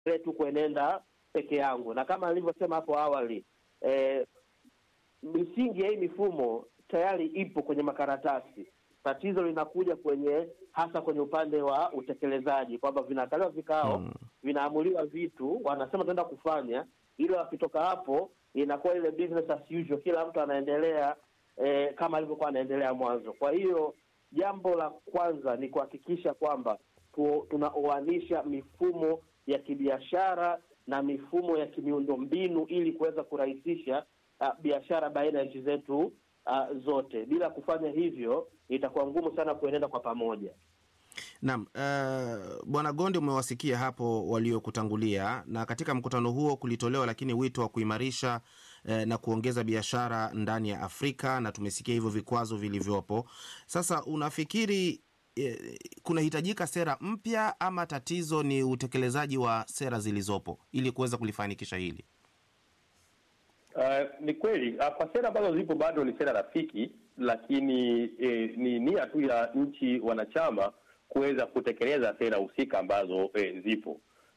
tu kuenenda peke yangu. Na kama nilivyosema hapo awali, misingi ya hii mifumo tayari ipo kwenye makaratasi. Tatizo linakuja hasa kwenye upande wa utekelezaji, kwamba vinakaliwa vikao, vinaamuliwa vitu, wanasema tunaenda kufanya, ili wakitoka hapo inakuwa ile business as usual, kila mtu anaendelea kama alivyokuwa anaendelea mwanzo. Kwa hiyo jambo la kwanza ni kuhakikisha kwamba tunaoanisha mifumo ya kibiashara na mifumo ya kimiundombinu ili kuweza kurahisisha biashara baina ya nchi zetu zote. Bila kufanya hivyo itakuwa ngumu sana kuenenda kwa pamoja. Naam, Bwana Gonde, umewasikia hapo waliokutangulia, na katika mkutano huo kulitolewa lakini wito wa kuimarisha na kuongeza biashara ndani ya Afrika, na tumesikia hivyo vikwazo vilivyopo. Sasa unafikiri kunahitajika sera mpya ama tatizo ni utekelezaji wa sera zilizopo ili kuweza kulifanikisha hili? Ni kweli kwa sera ambazo zipo bado ni sera rafiki, lakini ni nia tu ya nchi wanachama kuweza kutekeleza sera husika ambazo zipo.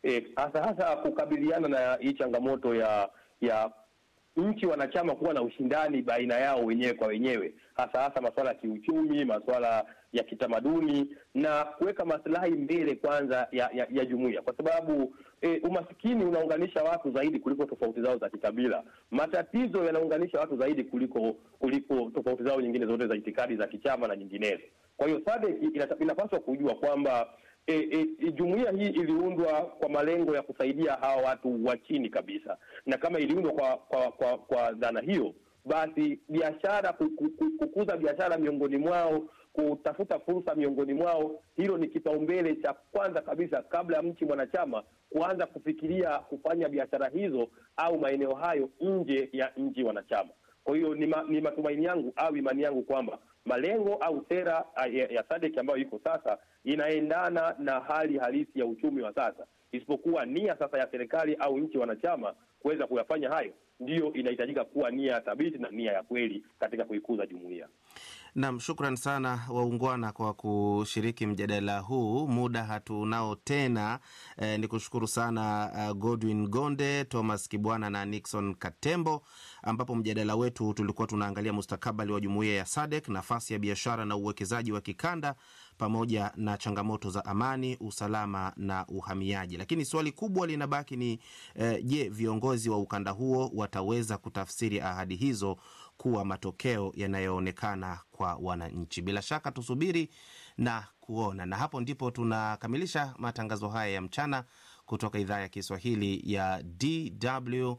Hasa kukabiliana na hii changamoto ya nchi wanachama kuwa na ushindani baina yao wenyewe kwa wenyewe, hasa masuala ya kiuchumi, masuala ya kitamaduni, na kuweka maslahi mbele kwanza ya jumuiya, kwa sababu umasikini unaunganisha watu zaidi kuliko tofauti zao za kikabila. Matatizo yanaunganisha watu zaidi kuliko tofauti zao nyingine zote za itikadi za kichama na nyinginezo. Kwa hiyo SADC inapaswa kujua kwamba jumuiya hii iliundwa kwa malengo ya kusaidia hawa watu wa chini kabisa, na kama iliundwa kwa dhana hiyo, basi biashara, kukuza biashara miongoni mwao, kutafuta fursa miongoni mwao, hilo ni kipaumbele cha kwanza kabisa kabla ya nchi mwanachama kuanza kufikiria kufanya biashara hizo au maeneo hayo nje ya nchi wanachama. Kwa hiyo ni matumaini yangu au imani yangu kwamba malengo au sera ya SADC ambayo iko sasa inaendana na hali halisi ya uchumi wa sasa, isipokuwa nia sasa ya serikali au nchi wanachama kuweza kuyafanya hayo ndiyo inahitajika kuwa nia thabiti na nia ya kweli katika kuikuza jumuiya. Naam, shukran sana waungwana kwa kushiriki mjadala huu. Muda hatunao tena. Nikushukuru sana Godwin Gonde, Thomas Kibwana na Nixon Katembo, ambapo mjadala wetu tulikuwa tunaangalia mustakabali wa jumuiya ya SADC, nafasi ya biashara na uwekezaji wa kikanda, pamoja na changamoto za amani, usalama na uhamiaji. Lakini swali kubwa linabaki ni je, viongozi wa ukanda huo wataweza kutafsiri ahadi hizo kuwa matokeo yanayoonekana kwa wananchi? Bila shaka tusubiri na kuona. Na hapo ndipo tunakamilisha matangazo haya ya mchana kutoka idhaa ya Kiswahili ya DW.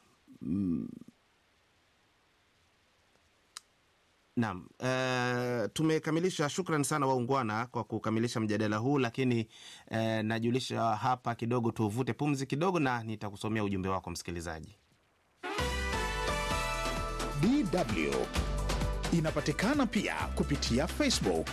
Naam, tumekamilisha. Shukran sana waungwana kwa kukamilisha mjadala huu, lakini najulisha hapa kidogo, tuvute pumzi kidogo na nitakusomea ujumbe wako msikilizaji. DW inapatikana pia kupitia Facebook.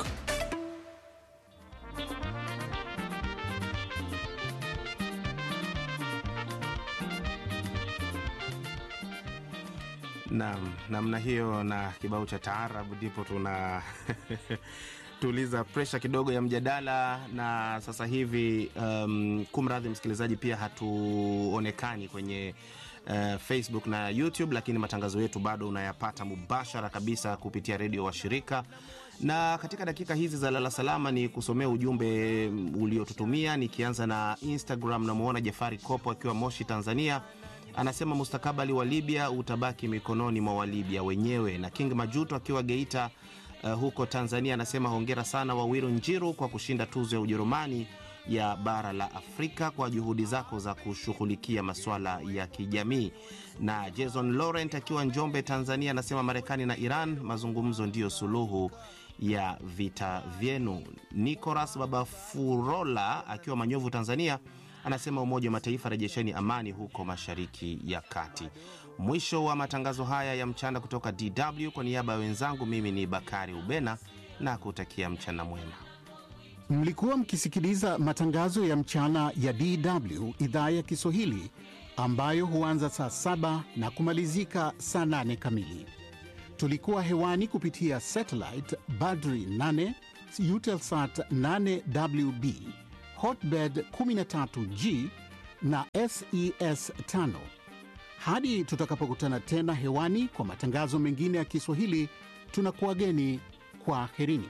Naam, namna hiyo na kibao cha taarabu ndipo tuna tuliza pressure kidogo ya mjadala. Na sasa hivi kumradhi msikilizaji, pia hatuonekani kwenye Facebook na YouTube, lakini matangazo yetu bado unayapata mubashara kabisa kupitia redio wa shirika. Na katika dakika hizi za lala salama ni kusomea ujumbe uliotutumia, nikianza na Instagram. Na muona Jafari Kopo akiwa Moshi, Tanzania, anasema mustakabali wa Libya utabaki mikononi mwa Walibya wenyewe. Na King Majuto akiwa Geita huko Tanzania anasema hongera sana Wawiru Njiru kwa kushinda tuzo ya Ujerumani ya bara la Afrika kwa juhudi zako za kushughulikia masuala ya kijamii. Na Jason Laurent akiwa Njombe, Tanzania anasema Marekani na Iran, mazungumzo ndiyo suluhu ya vita vyenu. Nicolas Babafurola akiwa Manyovu, Tanzania anasema Umoja wa Mataifa, rejesheni amani huko Mashariki ya Kati. Mwisho wa matangazo haya ya mchana kutoka DW, kwa niaba ya wenzangu, mimi ni Bakari Ubena na kutakia mchana mwema. Mlikuwa mkisikiliza matangazo ya mchana ya DW idhaa ya Kiswahili, ambayo huanza saa 7 na kumalizika saa 8 kamili. Tulikuwa hewani kupitia satellite Badri 8, Eutelsat 8WB, Hotbird 13G na SES 5. Hadi tutakapokutana tena hewani kwa matangazo mengine ya Kiswahili, tunakuageni kwa herini.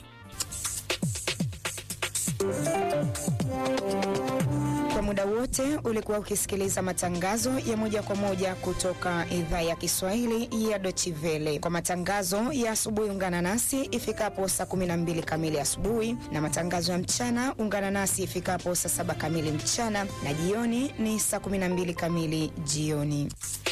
Kwa muda wote ulikuwa ukisikiliza matangazo ya moja kwa moja kutoka idhaa ya Kiswahili ya Deutsche Welle. Kwa matangazo ya asubuhi ungana nasi ifikapo saa 12 kamili asubuhi, na matangazo ya mchana ungana nasi ifikapo saa 7 kamili mchana, na jioni ni saa 12 kamili jioni.